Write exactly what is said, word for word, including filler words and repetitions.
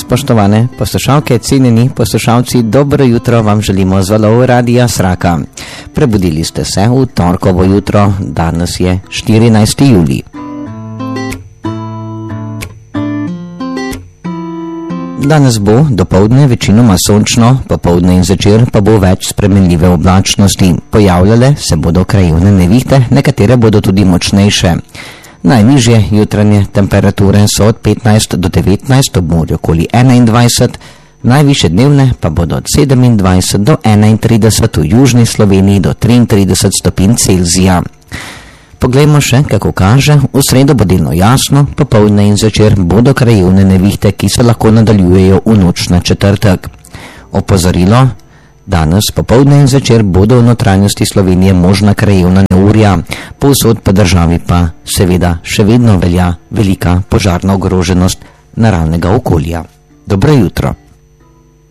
spoštovane poslušalke, cenjeni poslušalci, dobro jutro vam želimo z valov Radia Sraka. Prebudili ste se v torkovo jutro, danes je štirinajsti julij. Danes bo dopoldne večinoma sončno, popoldne in zvečer pa bo več spremenljive oblačnosti. Pojavljale se bodo krajevne nevihte, nekatere bodo tudi močnejše. Najnižje jutranje temperature so od petnajst do devetnajst, ob morju okoli enaindvajset, najvišje dnevne pa bodo od sedemindvajset do enaintrideset, v južni Sloveniji do triintrideset stopinj Celzija. Poglejmo še, kako kaže. V sredo bo delno jasno, popoldne in zvečer bodo krajevne nevihte, ki se lahko nadaljujejo v noč na četrtek. Opozorilo: danes popoldne in zvečer bodo v notranjosti Slovenije možna krajevna neurja, povsod po državi pa seveda še vedno velja velika požarna ogroženost naravnega okolja. Dobro jutro.